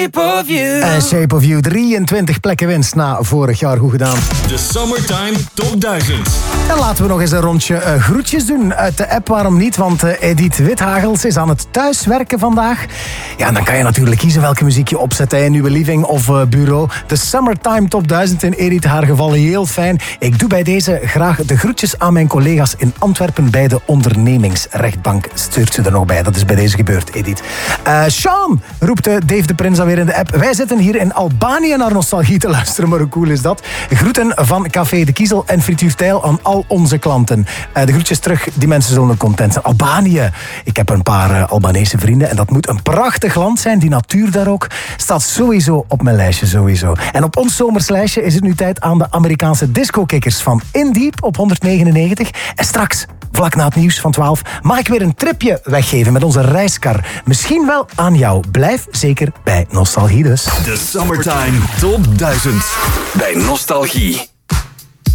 Shape of You. Shape of You, 23 plekken winst na vorig jaar. Goed gedaan. De Summertime Top 1000. En laten we nog eens een rondje groetjes doen uit de app. Waarom niet? Want Edith Withagels is aan het thuiswerken vandaag. Ja, en dan kan je natuurlijk kiezen welke muziek je opzet in je living of bureau. De Summertime Top 1000 in Edith, haar geval heel fijn. Ik doe bij deze graag de groetjes aan mijn collega's in Antwerpen bij de ondernemingsrechtbank. Stuurt ze er nog bij. Dat is bij deze gebeurd, Edith. Sean, roept Dave de Prins alweer in de app. Wij zitten hier in Albanië naar nostalgie te luisteren, maar hoe cool is dat? Groeten van Café de Kiezel en Frituur Tijl aan al onze klanten. De groetjes terug, die mensen zullen content zijn. Albanië. Ik heb een paar Albanese vrienden en dat moet een prachtig land zijn. Die natuur daar ook staat sowieso op mijn lijstje, sowieso. En op ons zomerslijstje is het nu tijd aan de Amerikaanse disco-kickers van In Deep op 199. En straks, vlak na het nieuws van 12, mag ik weer een tripje weggeven met onze reiskar. Misschien wel aan jou. Blijf zeker bij Nostalgie dus. De Summertime Top 1000 bij Nostalgie.